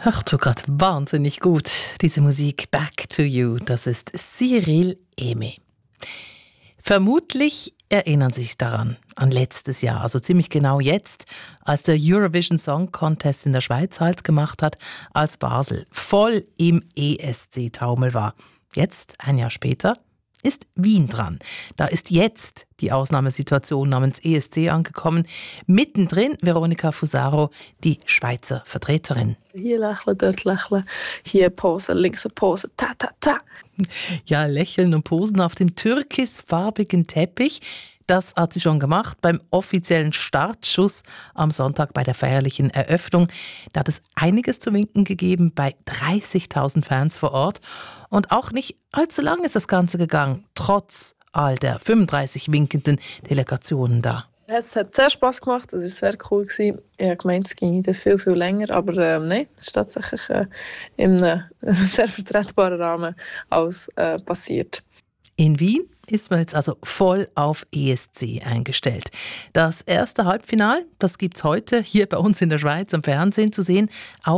Ach, du gerade wahnsinnig gut. Diese Musik Back to You, das ist Cyril Aimé. Vermutlich erinnern Sie sich daran, an letztes Jahr, also ziemlich genau jetzt, als der Eurovision Song Contest in der Schweiz Halt gemacht hat, als Basel voll im ESC-Taumel war. Jetzt, ein Jahr später, ist Wien dran. Da ist jetzt die Ausnahmesituation namens ESC angekommen. Mittendrin Veronika Fusaro, die Schweizer Vertreterin. Hier lächeln, dort lächeln, hier Pose, links eine Pose, ta, ta, ta. Ja, lächeln und posen auf dem türkisfarbigen Teppich. Das hat sie schon gemacht beim offiziellen Startschuss am Sonntag bei der feierlichen Eröffnung. Da hat es einiges zu winken gegeben bei 30.000 Fans vor Ort. Und auch nicht allzu lang ist das Ganze gegangen, trotz all der 35 winkenden Delegationen da. Es hat sehr Spass gemacht, es war sehr cool. Ich habe gemeint, es ginge viel, viel länger, aber nein, es ist tatsächlich in einem sehr vertretbaren Rahmen alles passiert. In Wien ist man jetzt also voll auf ESC eingestellt. Das erste Halbfinale, das gibt es heute hier bei uns in der Schweiz am Fernsehen zu sehen auf